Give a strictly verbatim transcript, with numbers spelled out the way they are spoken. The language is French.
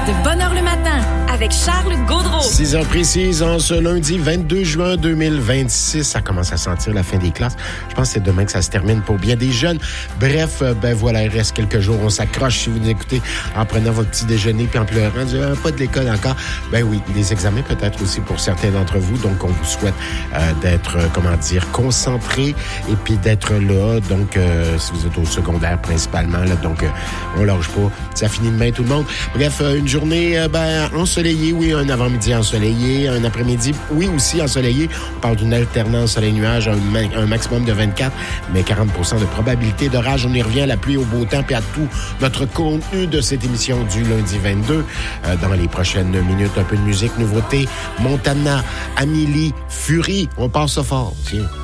de Bonheur le matin avec Charles Gaudreau. six heures précises en ce lundi vingt-deux juin deux mille vingt-six. Ça commence à sentir la fin des classes. Je pense que c'est demain que ça se termine pour bien des jeunes. Bref, ben voilà, il reste quelques jours. On s'accroche si vous nous écoutez en prenant votre petit déjeuner puis en pleurant. Dit, ah, pas de l'école encore. Ben oui, des examens peut-être aussi pour certains d'entre vous. Donc, on vous souhaite euh, d'être, euh, comment dire, concentrés et puis d'être là. Donc, euh, si vous êtes au secondaire principalement, là, donc euh, on lâche pas. Ça finit demain tout le monde. Bref, euh, une journée euh, ben, ensoleillée, oui, un avant-midi ensoleillé, un après-midi, oui, aussi ensoleillé. On parle d'une alternance soleil-nuage, un, ma- un maximum de vingt-quatre, mais quarante pour cent de probabilité d'orage. On y revient à la pluie, au beau temps, puis à tout notre contenu de cette émission du lundi vingt-deux. Euh, dans les prochaines minutes, un peu de musique, nouveauté. Montana, Amélie, Fury. On passe ça fort, tiens.